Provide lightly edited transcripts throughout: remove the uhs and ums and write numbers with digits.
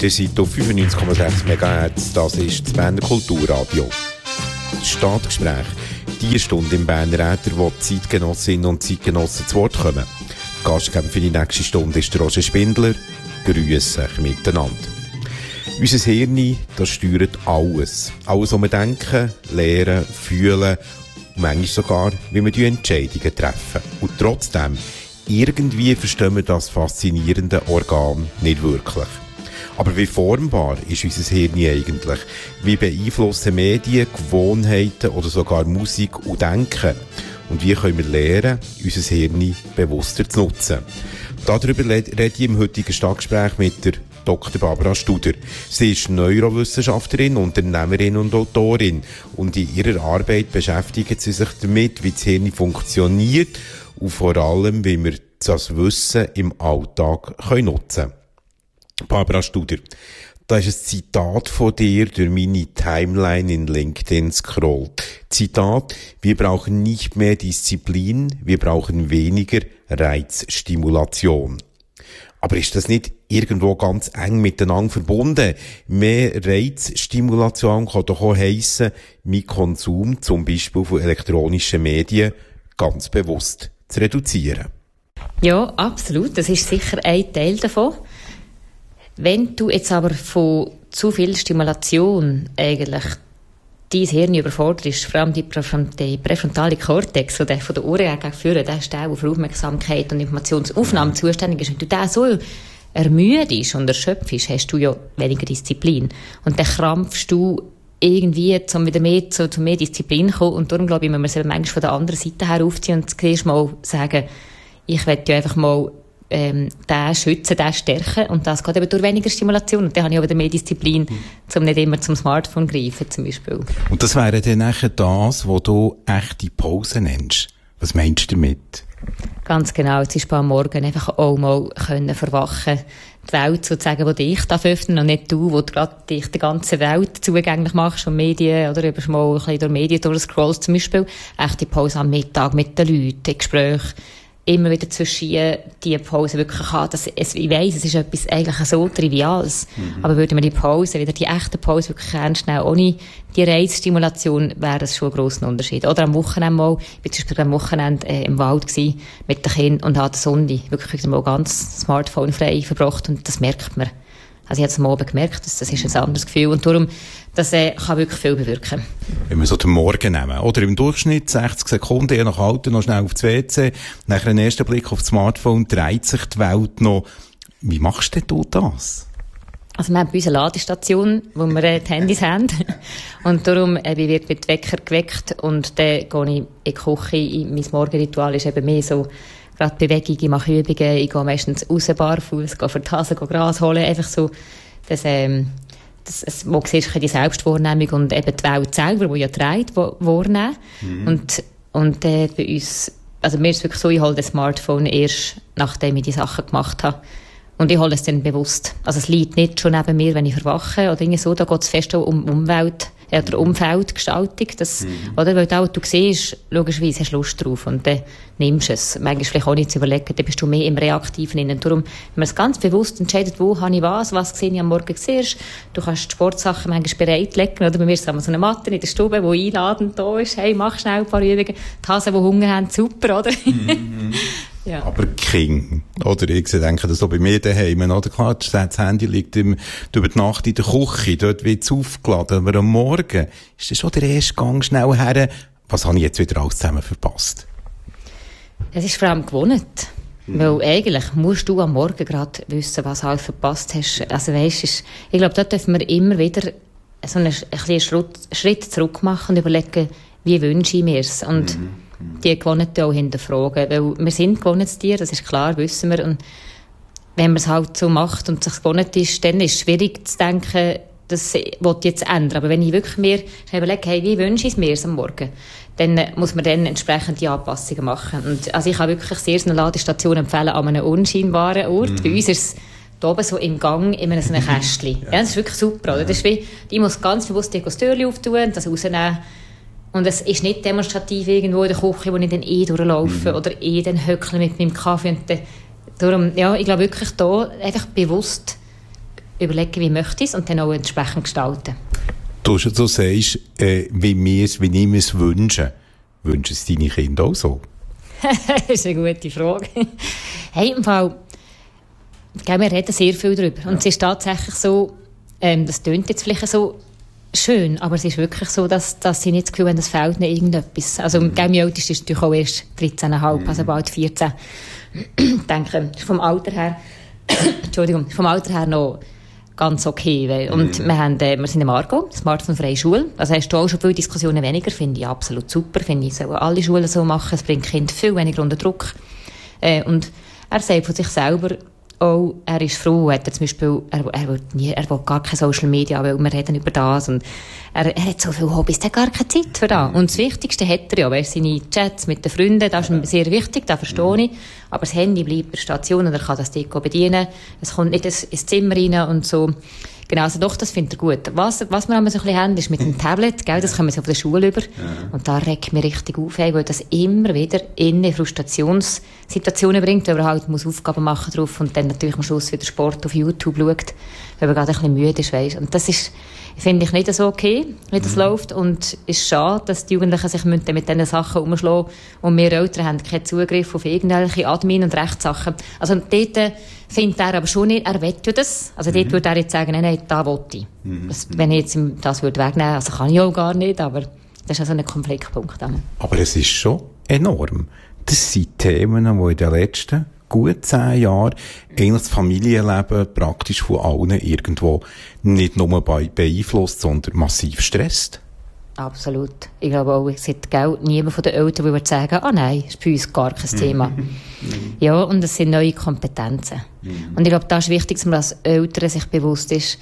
Ihr seid auf 95,6 MHz, das ist das Berner Kulturradio. Das Stadtgespräch, die Stunde im Berner Äther, wo die Zeitgenossinnen und Zeitgenossen zu Wort kommen. Gastgeber für die nächste Stunde ist der Roger Spindler. Grüße euch miteinander. Unser Hirn, das steuert alles. Alles, was wir denken, lernen, fühlen und manchmal sogar, wie wir die Entscheidungen treffen. Und trotzdem, irgendwie verstehen wir das faszinierende Organ nicht wirklich. Aber wie formbar ist unser Hirn eigentlich? Wie beeinflussen Medien, Gewohnheiten oder sogar Musik und Denken? Und wie können wir lernen, unser Hirn bewusster zu nutzen? Darüber rede ich im heutigen Stadtgespräch mit der Dr. Barbara Studer. Sie ist Neurowissenschaftlerin, Unternehmerin und Autorin. Und in ihrer Arbeit beschäftigt sie sich damit, wie das Hirn funktioniert und vor allem, wie wir das Wissen im Alltag nutzen können. Barbara Studer, da ist ein Zitat von dir durch meine Timeline in LinkedIn scrollt. Zitat: Wir brauchen nicht mehr Disziplin, wir brauchen weniger Reizstimulation. Aber ist das nicht irgendwo ganz eng miteinander verbunden? Mehr Reizstimulation kann doch auch heissen, mein Konsum, zum Beispiel von elektronischen Medien, ganz bewusst zu reduzieren. Ja, absolut. Das ist sicher ein Teil davon. Wenn du jetzt aber von zu viel Stimulation eigentlich dein Hirn überforderst, vor allem die präfrontale Kortex, der von der Ohren führen, der ist der für Aufmerksamkeit und Informationsaufnahme zuständig ist. Wenn du den so ermüdest und erschöpfst, hast du ja weniger Disziplin. Und dann krampfst du irgendwie, um wieder mehr zu mehr Disziplin zu kommen. Und darum glaube ich, müssen wir es manchmal von der anderen Seite her aufziehen und zuerst mal sagen, ich will ja einfach mal den schützen, den stärken. Und das geht eben durch weniger Stimulation. Und dann habe ich auch wieder mehr Disziplin, um nicht immer zum Smartphone zu greifen, zum Beispiel. Und das wäre dann nachher das, was du echte Pause nennst. Was meinst du damit? Ganz genau. Jetzt ist am Morgen einfach auch mal verwachen können. Die Welt sozusagen, die dich öffnen und nicht du, die gerade dich der ganzen Welt zugänglich machst und Medien, oder über mal ein bisschen durch Medien durchscrollst zum Beispiel. Echte Pause am Mittag mit den Leuten, in Gesprächen. Immer wieder zwischen die Pause wirklich haben. Ich weiss, es ist etwas eigentlich so Triviales. Aber würde man die Pause, wieder die echte Pause wirklich ernst nehmen, ohne die Reizstimulation, wäre das schon ein grosser Unterschied. Oder am Wochenende mal, ich war zum Beispiel am Wochenende im Wald gewesen, mit den Kindern und habe die Sonne wirklich mal ganz smartphone-frei verbracht und das merkt man. Also ich habe es am Abend gemerkt, das ist ein anderes Gefühl und darum, das kann wirklich viel bewirken. Wenn wir so den Morgen nehmen, oder im Durchschnitt 60 Sekunden, je nach Alter, noch schnell aufs WC, nach einem ersten Blick auf das Smartphone dreht sich die Welt noch. Wie machst denn du das? Also wir haben bei uns eine Ladestation, wo wir die Handys haben und darum wird mit Wecker geweckt und dann gehe ich in die Küche, mein Morgenritual ist eben mehr so gerade Bewegung, ich mache Übungen, ich gehe meistens raus barfuß, gehe für die Hase, gehe Gras holen, einfach so, wo du siehst, die Selbstwahrnehmung und eben die Welt selber, die ja dreht, wahrnehmen. Und bei uns, also mir ist es wirklich so, ich hole das Smartphone erst, nachdem ich die Sachen gemacht habe. Und ich hole es dann bewusst. Also es liegt nicht schon neben mir, wenn ich verwache oder irgendwie so, da geht es fest um Umwelt, oder Umfeldgestaltung, oder? Weil du siehst, logischerweise hast du Lust drauf und dann nimmst du es. Manchmal vielleicht auch nicht zu überlegen, dann bist du mehr im Reaktiven. Und darum, wenn man es ganz bewusst entscheidet, wo habe ich was sehe ich am Morgen siehst, du kannst die Sportsachen manchmal bereitlegen, oder? Bei mir ist so eine Matte in der Stube, die einladend da ist, hey, mach schnell ein paar Übungen. Die Hasen, die Hunger haben, super, oder? Ja. Aber King, oder? Ich denke, das so bei mir daheim, oder? Klar, das Handy liegt über die Nacht in der Küche, dort wird es aufgeladen, aber am Morgen ist das schon der erste Gang schnell her. Was habe ich jetzt wieder alles zusammen verpasst? Es ist vor allem gewohnt. Weil eigentlich musst du am Morgen gerade wissen, was du alles verpasst hast. Also weisst, ich glaube, da dürfen wir immer wieder so einen kleinen Schritt zurück machen und überlegen, wie wünsche ich mir es. Und die Gewohnheiten auch hinterfragen. Weil wir sind Gewohnheitstiere, das ist klar, wissen wir. Und wenn man es halt so macht und sich gewohnt ist, dann ist es schwierig zu denken, das will ich jetzt ändern. Aber wenn ich wirklich mir überlege, hey, wie wünsche ich es mir am Morgen, dann muss man dann entsprechend die Anpassungen machen. Und also ich kann wirklich sehr eine Ladestation empfehlen an einem unscheinbaren Ort. Bei uns ist es da oben so im Gang in einem Kästchen. Ja, das ist wirklich super. Oder? Das ist wie, ich muss ganz bewusst die Türchen auftun, das rausnehmen. Und es ist nicht demonstrativ irgendwo in der Küche, wo ich dann durchlaufe oder dann höckle mit meinem Kaffee. Und darum, ja, ich glaube wirklich da einfach bewusst überlegen, wie möchte ich es und dann auch entsprechend gestalten. Du sagst, wie ich mir es wünsche. Wünschen es deine Kinder auch so? Das ist eine gute Frage. Hey, im Fall, wir reden sehr viel darüber. Und es ist tatsächlich so, das tönt jetzt vielleicht so schön, aber es ist wirklich so, dass sie nicht das Gefühl haben, es fehlt nicht irgendetwas. Also, mein Ältester ist natürlich auch erst 13,5, also bald 14. Ich denke, vom Alter her noch ganz okay. Und wir sind im Argo, smartphone-freie Schule. Also hast du auch schon viele Diskussionen weniger, finde ich absolut super. Finde ich, sollen alle Schulen so machen. Es bringt Kinder viel weniger unter Druck. Und er sagt von sich selber auch, er ist froh, er zum Beispiel, er will gar keine Social Media, weil wir reden über das. Und er hat so viele Hobbys, er hat gar keine Zeit für das. Und das Wichtigste hat er ja, weißt, seine Chats mit den Freunden, das ist ihm sehr wichtig, das verstehe ich. Aber das Handy bleibt bei der Station und er kann das Ding bedienen. Es kommt nicht ins Zimmer rein und so. Genau, also doch, das findet er gut. Was wir aber so ein bisschen haben, ist mit dem Tablet, gell, das kommen wir auf der Schule über. Und da regt mich richtig auf, weil das immer wieder in Frustrationssituationen bringt, weil er halt muss Aufgaben machen drauf und dann natürlich am Schluss wieder Sport auf YouTube schaut, weil er gerade ein bisschen müde ist, weißt. Und das ist, finde ich, nicht so okay, wie das läuft. Und es ist schade, dass die Jugendlichen sich mit diesen Sachen umschlagen und wir Eltern haben keinen Zugriff auf irgendwelche Admin- und Rechtssachen. Also dort findet er aber schon nicht, er will ja das. Also dort würde er jetzt sagen, nein, da will ich. Wenn ich jetzt das würde wegnehmen, also kann ich auch gar nicht, aber das ist also ein Konfliktpunkt. Aber es ist schon enorm. Das sind Themen, die in den letzten gut 10 Jahren eigentlich das Familienleben praktisch von allen irgendwo nicht nur beeinflusst, sondern massiv stresst. Absolut. Ich glaube auch, es sagt niemand von den Eltern, der würde sagen, nein, das ist bei uns gar kein Thema. Ja, und es sind neue Kompetenzen. Und ich glaube, das ist wichtig, dass man als Eltern sich bewusst ist,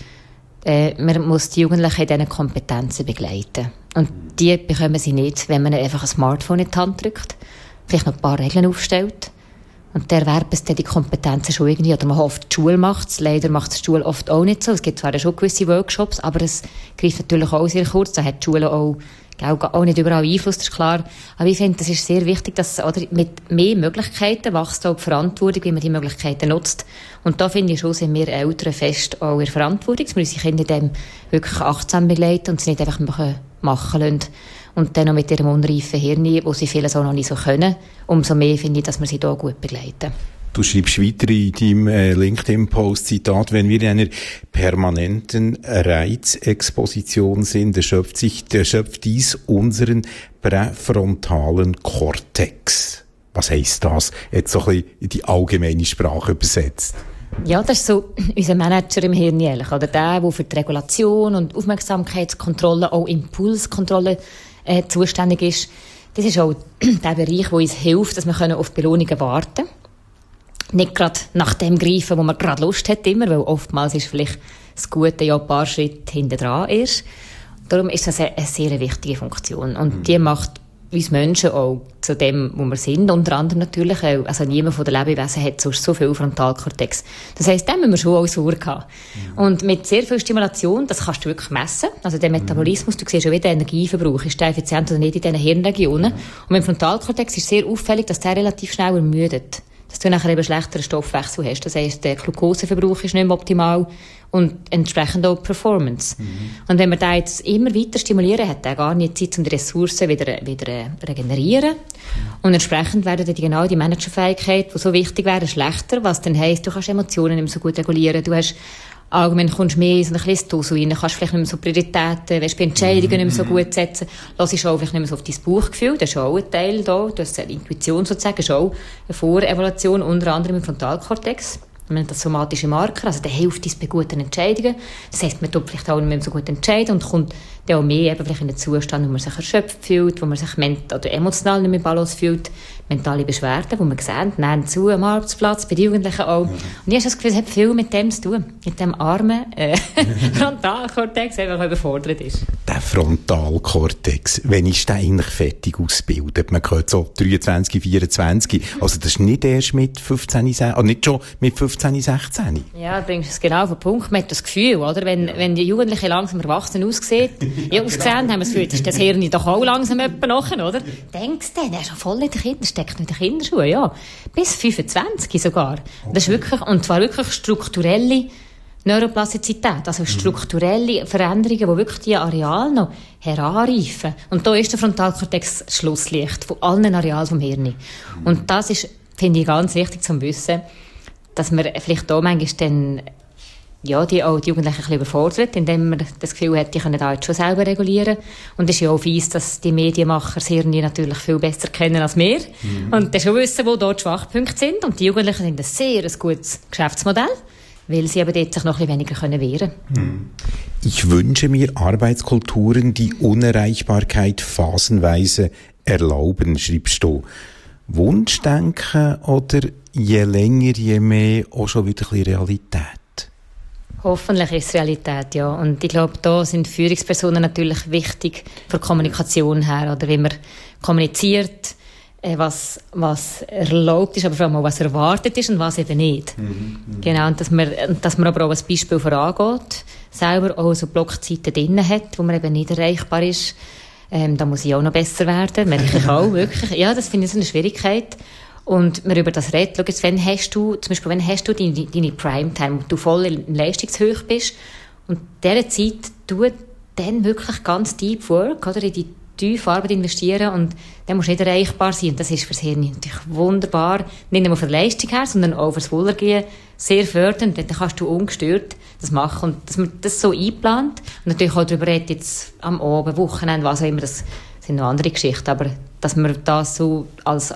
man muss die Jugendlichen in diesen Kompetenzen begleiten. Und die bekommen sie nicht, wenn man einfach ein Smartphone in die Hand drückt, vielleicht noch ein paar Regeln aufstellt. Und der erwerben es dann die Kompetenzen schon irgendwie, oder man hofft, die Schule macht es. Leider macht es die Schule oft auch nicht so. Es gibt zwar schon gewisse Workshops, aber es greift natürlich auch sehr kurz. Da hat die Schule auch nicht überall Einfluss, das ist klar. Aber ich finde, das ist sehr wichtig, dass mit mehr Möglichkeiten wächst auch die Verantwortung, wie man die Möglichkeiten nutzt. Und da finde ich schon, sind wir Eltern fest auch in der Verantwortung, dass wir unsere Kinder dem wirklich achtsam begleiten und sie nicht einfach machen lassen. Und dann noch mit ihrem unreifen Hirn, wo sie vieles auch noch nicht so können. Umso mehr finde ich, dass wir sie da gut begleiten. Du schreibst weiter in deinem LinkedIn-Post, Zitat, wenn wir in einer permanenten Reizexposition sind, erschöpft dies unseren präfrontalen Kortex. Was heisst das? Jetzt so ein bisschen in die allgemeine Sprache übersetzt. Ja, das ist so unser Manager im Hirn, ehrlich, oder der für die Regulation und Aufmerksamkeitskontrolle, auch Impulskontrolle zuständig ist. Das ist auch der Bereich, der uns hilft, dass wir auf Belohnungen warten können. Nicht gerade nach dem greifen, wo man gerade Lust hat, immer, weil oftmals ist vielleicht das Gute ja ein paar Schritte hinten dran ist. Darum ist das eine sehr wichtige Funktion. Und die macht uns Menschen auch zu dem, wo wir sind, unter anderem natürlich auch. Also niemand von den Lebewesen hat sonst so viel Frontalkortex. Das heisst, dem müssen wir schon auch Sorge haben. Und mit sehr viel Stimulation, das kannst du wirklich messen. Also der Metabolismus, du siehst schon, wie der Energieverbrauch ist, der effizient oder nicht in diesen Hirnregionen. Und mit dem Frontalkortex ist sehr auffällig, dass der relativ schnell ermüdet. Dass du nachher eben schlechteren Stoffwechsel hast. Das heisst, der Glukoseverbrauch ist nicht mehr optimal und entsprechend auch Performance. Und wenn wir da jetzt immer weiter stimulieren, hat er gar nicht Zeit, um die Ressourcen wieder regenerieren. Und entsprechend werden dann die Managerfähigkeit, die so wichtig wäre, schlechter, was dann heisst, du kannst Emotionen nicht mehr so gut regulieren, du hast allgemein kommst du mehr in so ein bisschen rein, kannst vielleicht nicht mehr so Prioritäten, weißt, bei Entscheidungen nicht mehr so gut setzen, hörst auch vielleicht nicht mehr so auf dein Bauchgefühl, das ist auch ein Teil da, du hast eine Intuition sozusagen, das ist auch eine Vorevaluation, unter anderem im Frontalkortex. Wir haben das somatische Marker, also der hilft uns bei guten Entscheidungen. Das heisst, man tut vielleicht auch nicht mehr so gut entscheiden und kommt dann auch mehr eben vielleicht in den Zustand, wo man sich erschöpft fühlt, wo man sich mental oder emotional nicht mehr balance fühlt, mentale Beschwerden, die man sehen, nehmen zu am Arbeitsplatz, bei den Jugendlichen auch. Und ich habe das Gefühl, es hat viel mit dem zu tun, mit dem armen Frontalkortex, der einfach überfordert ist. Der Frontalkortex, wenn ist der eigentlich fertig ausgebildet? Man hört so 23, 24, also das ist nicht erst mit 15, 16, oder nicht schon mit 15, 16? Ja, du bringst es genau auf den Punkt, man hat das Gefühl, oder? Wenn die Jugendlichen langsam erwachsen aussehen, haben wir das Gefühl, ist das Hirn doch auch langsam etwa nachher, oder? Denkst du, der ist schon voll in den Kindern, steckt in den Kinderschuhen, ja. Bis 25 sogar. Das ist wirklich, und zwar wirklich strukturelle Neuroplastizität, also strukturelle Veränderungen, die wirklich die Areale noch heranreifen. Und da ist der Frontalkortex das Schlusslicht von allen Arealen vom Hirn. Und das ist, finde ich, ganz wichtig zu wissen, dass man vielleicht auch manchmal dann, ja, die Jugendlichen ein bisschen überfordert, indem man das Gefühl hat, die können da jetzt schon selber regulieren. Und es ist ja auch fies, dass die Medienmacher das Hirn natürlich viel besser kennen als wir. Und dann schon wissen, wo dort Schwachpunkte sind. Und die Jugendlichen sind ein sehr gutes Geschäftsmodell, weil sie aber dort sich noch ein bisschen weniger wehren können. Ich wünsche mir Arbeitskulturen, die Unerreichbarkeit phasenweise erlauben, schreibst du. Wunschdenken oder je länger, je mehr auch schon wieder ein bisschen Realität? Hoffentlich ist es Realität, ja. Und ich glaube, da sind Führungspersonen natürlich wichtig für die Kommunikation her, oder wie man kommuniziert, was erlaubt ist, aber vor allem auch, was erwartet ist und was eben nicht. Genau, und dass man aber auch ein Beispiel vorangeht, selber auch so Blockzeiten drin hat, wo man eben nicht erreichbar ist. Da muss ich auch noch besser werden, merke ich auch, wirklich. Ja, das finde ich so eine Schwierigkeit. Und wir über das reden, schau jetzt, wenn hast du deine Primetime, wo du voll in Leistungshöhe bist, und diese Zeit tut dann wirklich ganz Deep Work, oder, in die tiefe Arbeit investieren, und dann musst du nicht erreichbar sein. Und das ist fürs Hirn natürlich wunderbar, nicht nur für die Leistung her, sondern auch fürs Wohlergehen sehr fördernd. Dann kannst du ungestört das machen. Und dass man das so einplant, und natürlich auch darüber redet, jetzt am Abend, Wochenende, was auch immer, das sind noch andere Geschichten, aber dass man das so als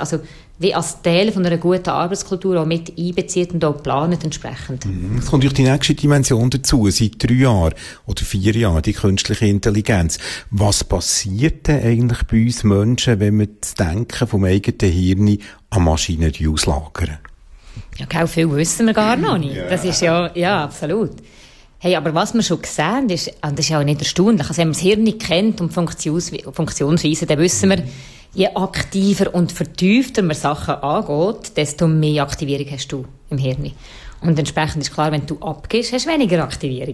wie als Teil von einer guten Arbeitskultur auch mit einbezieht und auch plant entsprechend. Es kommt durch die nächste Dimension dazu, seit 3 Jahren oder 4 Jahren, die künstliche Intelligenz. Was passiert denn eigentlich bei uns Menschen, wenn wir das Denken vom eigenen Hirn an Maschinen auslagern? Ja, viel wissen wir gar noch nicht. Das ist ja, absolut. Hey, aber was wir schon gesehen ist, und das ist ja auch nicht erstaunlich, also wenn man das Hirn nicht kennt und Funktionsweise, dann wissen wir, je aktiver und vertiefter man Sachen angeht, desto mehr Aktivierung hast du im Hirn. Und entsprechend ist klar, wenn du abgehst, hast du weniger Aktivierung.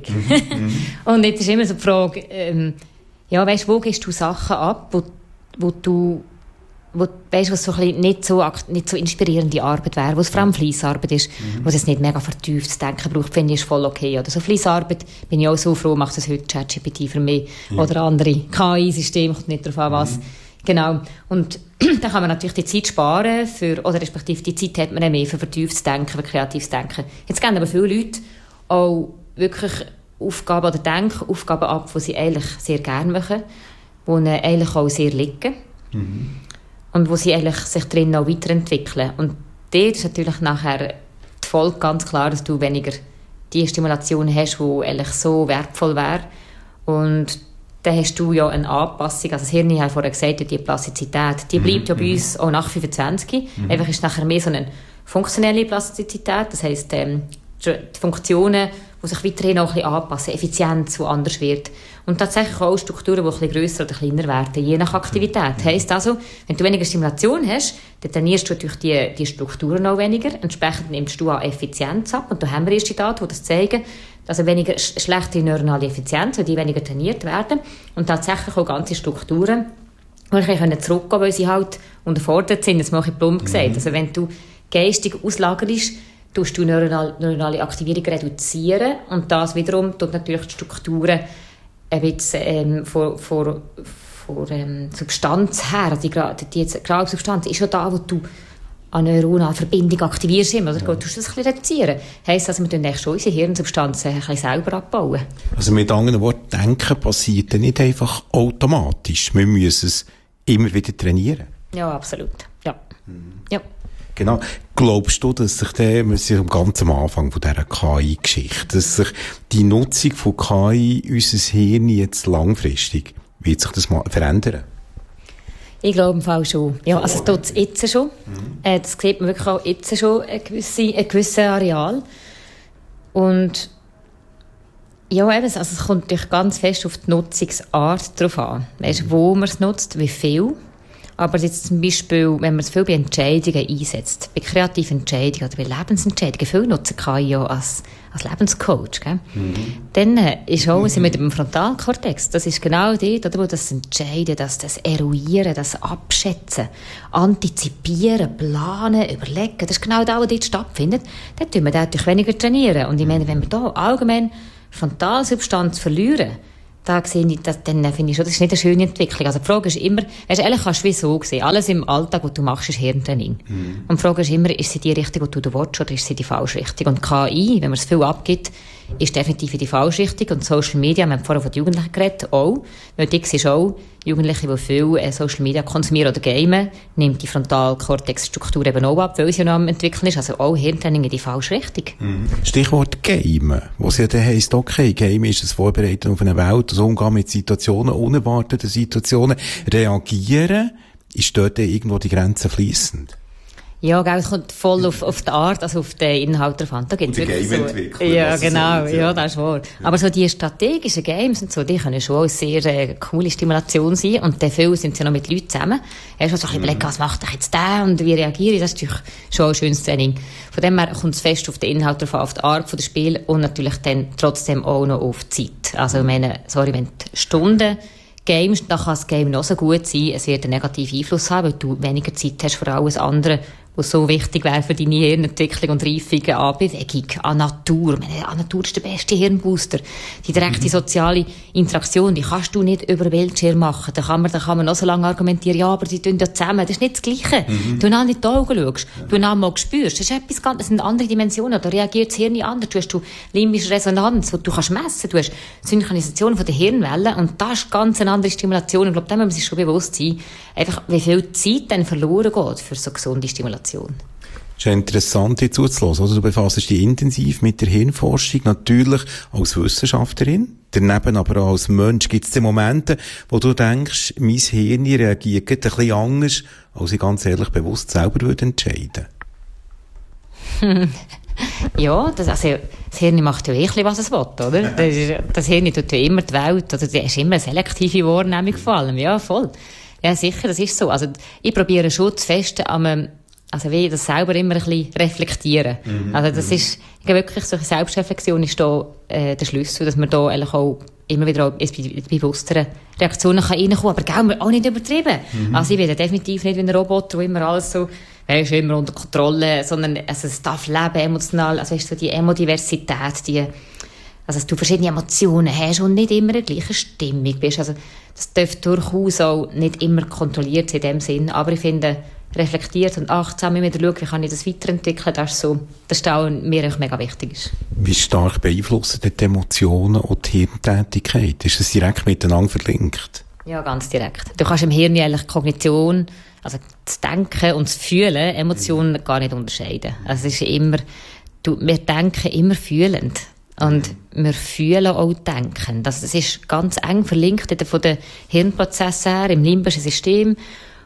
Und jetzt ist immer so die Frage, weißt, wo gehst du Sachen ab, wo du weißt, was so ein bisschen nicht so inspirierende Arbeit wäre, wo es vor allem Fleissarbeit ist, wo es nicht mega vertieftes Denken braucht, finde ich, ist voll okay. Oder so Fleissarbeit bin ich auch so froh, macht das heute ChatGPT für mich oder andere KI-Systeme, kommt nicht darauf an, was. Genau. Und dann kann man natürlich die Zeit sparen oder respektive die Zeit hat man mehr für vertieftes Denken, für kreatives Denken. Jetzt geben aber viele Leute auch wirklich Aufgaben oder Denkaufgaben ab, die sie eigentlich sehr gerne machen, die ihnen eigentlich auch sehr liegen. Und wo sie eigentlich sich drin auch weiterentwickeln. Und dort ist natürlich nachher die Folge ganz klar, dass du weniger die Stimulation hast, die eigentlich so wertvoll wäre. Und dann hast du ja eine Anpassung. Also das Hirn, ich habe vorher gesagt, die Plastizität, die bleibt ja bei uns auch nach 25. Einfach ist nachher mehr so eine funktionelle Plastizität. Das heisst, die Funktionen, die sich weiterhin auch ein bisschen anpassen, Effizienz, die anders wird. Und tatsächlich auch Strukturen, die ein bisschen grösser oder kleiner werden, je nach Aktivität. Heisst also, wenn du weniger Stimulation hast, dann trainierst du natürlich die Strukturen auch weniger. Entsprechend nimmst du an Effizienz ab. Und da haben wir erste Daten, die das zeigen, also weniger schlechte neuronale Effizienz, weil die weniger trainiert werden. Und tatsächlich auch ganze Strukturen, die können zurückgehen, weil sie halt unterfordert sind. Das mache ich plump gesagt. Also wenn du geistig auslagerst, tust du neuronale Aktivierung reduzieren, und das wiederum tut natürlich die Strukturen ein bisschen vor Substanz her. Also die graue Substanz ist schon da, wo du eine neuronale Verbindung aktivierst, oder? Du tust das ein bisschen reduzieren. Heisst also, wir tun schon unsere Hirnsubstanzen ein bisschen selber abbauen. Also mit anderen Worten, Denken passiert nicht einfach automatisch. Wir müssen es immer wieder trainieren. Ja, absolut. Ja. Ja. Genau. Glaubst du, dass sich wir sind ganz am Anfang von dieser KI-Geschichte, dass sich die Nutzung von KI unser Hirn jetzt langfristig, wird sich das mal verändern? Ich glaube im Fall schon. Ja, also es tut es jetzt schon. Das sieht man wirklich auch jetzt schon, ein gewisses Areal. Und ja, eben, also es kommt natürlich ganz fest auf die Nutzungsart drauf an. Weißt, wo man es nutzt, wie viel. Aber jetzt zum Beispiel, wenn man es viel bei Entscheidungen einsetzt, bei kreativen Entscheidungen oder bei Lebensentscheidungen, viel nutzen KI auch als Lebenscoach, gell? Dann ist auch sie mit dem Frontalkortex, das ist genau dort, oder, wo das Entscheiden, das Eruieren, das Abschätzen, Antizipieren, Planen, Überlegen, das ist genau das, was dort stattfindet. Dann tun wir dadurch weniger trainieren. Und ich meine, wenn wir da allgemein Frontalsubstanz verlieren, dann finde ich schon, das ist nicht eine schöne Entwicklung. Also die Frage ist immer, ehrlich kannst du wie so sehen, alles im Alltag, was du machst, ist Hirntraining. Und die Frage ist immer, ist sie die Richtung, die du willst, oder ist sie die falsche Richtung? Und KI, wenn man es viel abgibt, ist definitiv in die falsche Richtung. Und Social Media, wir haben vorher von den Jugendlichen geredet, auch. Weil du siehst auch, Jugendliche, die viel Social Media konsumieren oder gamen, nimmt die Frontalkortexstruktur eben auch ab, weil sie noch am entwickeln ist. Also auch Hirntraining in die falsche Richtung. Stichwort Gamen, wo es ja dann heisst, okay, Game ist das Vorbereiten auf eine Welt, das Umgehen mit Situationen, unerwarteten Situationen, reagieren, ist dort irgendwo die Grenze fließend? Ja, gell, es kommt voll auf die Art, also auf den Inhalt drauf an. Da gibt's wirklich so. Ja, genau, ja, das ist wahr. Ja. Aber so die strategischen Games und so, die können schon eine sehr coole Stimulation sein. Und dann viel sind sie noch mit Leuten zusammen. Erst mal so ein bisschen überlegen, was macht ich jetzt der und wie reagiere ich? Das ist natürlich schon ein schönes Training. Von dem her kommt es fest auf den Inhalt drauf an, auf die Art des Spiels und natürlich dann trotzdem auch noch auf die Zeit. Also, ich meine, wenn du Stunden Games, dann kann das Game noch so gut sein, es wird einen negativen Einfluss haben, weil du weniger Zeit hast für alles andere, was so wichtig wäre für deine Hirnentwicklung und Reifung, an Bewegung, an Natur. Ich meine, an Natur ist der beste Hirnbooster. Die direkte soziale Interaktion, die kannst du nicht über Bildschirm machen. Da kann man noch so lange argumentieren, ja, aber die tun ja zusammen. Das ist nicht das Gleiche. Du an die Augen schaust, du mal spürst. Das ist etwas ganz, das sind andere Dimensionen. Da reagiert das Hirn anders. Du hast limbische Resonanz, die du kannst messen. Du hast Synchronisation von der Hirnwellen und das ist ganz eine andere Stimulation. Ich glaube, da muss man sich schon bewusst sein, einfach, wie viel Zeit dann verloren geht für so gesunde Stimulation. Es ist interessant, dir zuzuhören. Also, du befasst dich intensiv mit der Hirnforschung, natürlich als Wissenschaftlerin, daneben aber auch als Mensch. Gibt es denn Momente, wo du denkst, mein Hirn reagiert ein bisschen anders, als ich ganz ehrlich bewusst selber würde entscheiden? Ja, das Hirn macht ja was es will, oder? Das Hirn tut ja immer die Welt, oder? Das ist immer eine selektive Wahrnehmung vor allem. Ja, voll. Ja, sicher, das ist so. Also, ich probiere schon zu festen also wie das selber immer ein bisschen reflektieren. Also das ist, ich glaube wirklich, solche Selbstreflexion ist da der Schlüssel, dass man da eigentlich auch immer wieder auch in bewusstere Reaktionen reinkommen kann, aber gell, auch nicht übertrieben. Also ich bin definitiv nicht wie ein Roboter, der immer alles so, immer unter Kontrolle, sondern also es darf leben, emotional, also weißt du, die Emodiversität, also dass du verschiedene Emotionen hast und nicht immer in der gleichen Stimmung bist. Also das darf durchaus auch nicht immer kontrolliert sein in dem Sinn, aber ich finde, reflektiert und achtsam immer schauen, wie kann ich das weiterentwickeln, das ist auch mir auch mega wichtig ist. Wie stark beeinflussen die Emotionen und die Hirntätigkeit? Ist das direkt miteinander verlinkt? Ja, ganz direkt. Du kannst im Hirn eigentlich Kognition, also das Denken und das Fühlen, Emotionen gar nicht unterscheiden. Also es ist immer, wir denken immer fühlend. Und wir fühlen auch denken. Das ist ganz eng verlinkt von den Hirnprozessen her, im limbischen System.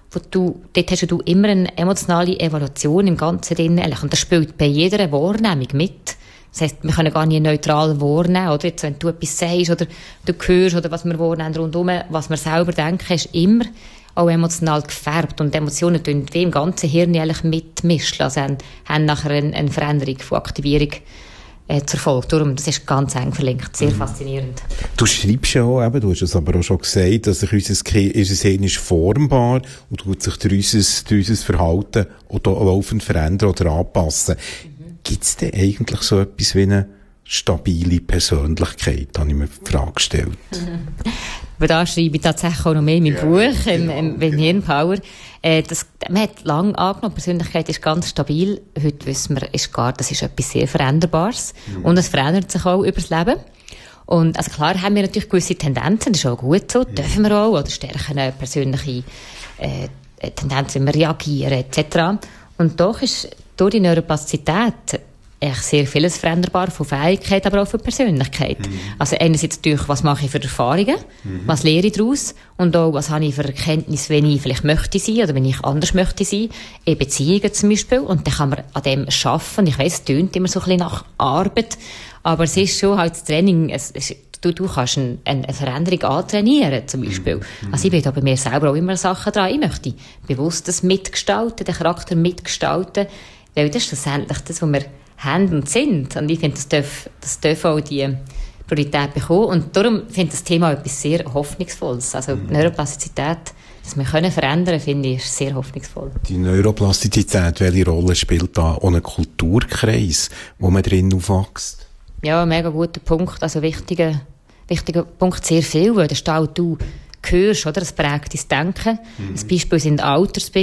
Dort hast du immer eine emotionale Evaluation im Ganzen drin. Und das spielt bei jeder Wahrnehmung mit. Das heisst, wir können gar nicht neutral wahrnehmen, oder? Jetzt, wenn du etwas sagst, oder du hörst, oder was wir wahrnehmen rundherum, was wir selber denken, ist immer auch emotional gefärbt. Und Emotionen tun wie im ganzen Hirn eigentlich mitmischen. Also haben nachher eine Veränderung von Aktivierung zur Folge. Darum, das ist ganz eng verlinkt. Sehr faszinierend. Du schreibst ja auch, du hast es aber auch schon gesagt, dass sich unser Hirn ist formbar und tut sich durch unser Verhalten oder laufend verändern oder anpassen. Gibt es denn eigentlich so etwas wie eine stabile Persönlichkeit? Da habe ich mir die Frage gestellt. Aber da schreibe ich tatsächlich auch noch mehr in meinem Buch, im Hirnpower. Man hat lange angenommen, Persönlichkeit ist ganz stabil. Heute wissen wir, das ist etwas sehr Veränderbares. Und es verändert sich auch über das Leben. Und, also klar haben wir natürlich gewisse Tendenzen, das ist auch gut so, dürfen wir auch, oder stärken persönliche, Tendenzen, wie wir reagieren, etc. Und doch ist durch die Neuroplastizität echt sehr vieles veränderbar, von Fähigkeit, aber auch von Persönlichkeit. Also einerseits natürlich, was mache ich für Erfahrungen, was lehre ich daraus und auch, was habe ich für Erkenntnisse, wenn ich vielleicht möchte sein oder wenn ich anders möchte sein, in Beziehungen zum Beispiel, und dann kann man an dem arbeiten. Ich weiss, es tönt immer so ein bisschen nach Arbeit, aber es ist schon halt das Training, du du kannst eine Veränderung antrainieren, zum Beispiel. Also ich bin da bei mir selber auch immer Sachen dran. Ich möchte bewusst das mitgestalten, den Charakter mitgestalten, weil das ist schlussendlich das, was wir haben und sind. Und ich finde, das darf auch die Priorität bekommen. Und darum finde ich das Thema etwas sehr Hoffnungsvolles. Also Neuroplastizität, dass wir verändern können, finde ich, ist sehr hoffnungsvoll. Die Neuroplastizität, welche Rolle spielt da? Auch ein Kulturkreis, wo man drin aufwächst? Ja, ein mega guter Punkt. Also wichtiger Punkt, sehr viel, weil du hörst, oder? Das prägt dein Denken. Ein Beispiel sind Altersbilder.